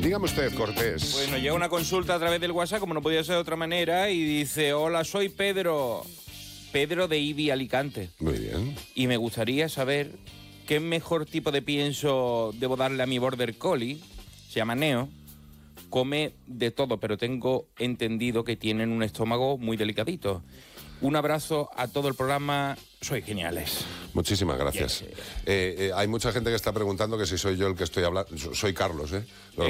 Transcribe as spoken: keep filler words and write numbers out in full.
Dígame usted, Cortés. Pues nos llega una consulta a través del WhatsApp, como no podía ser de otra manera, y dice: hola, soy Pedro. Pedro de Ibi, Alicante. Muy bien. Y me gustaría saber qué mejor tipo de pienso debo darle a mi Border Collie. Se llama Neo. Come de todo, pero tengo entendido que tienen un estómago muy delicadito. Un abrazo a todo el programa. Sois geniales. Muchísimas gracias. Eh, eh, hay mucha gente que está preguntando que si soy yo el que estoy hablando. Soy Carlos, ¿eh? Lo que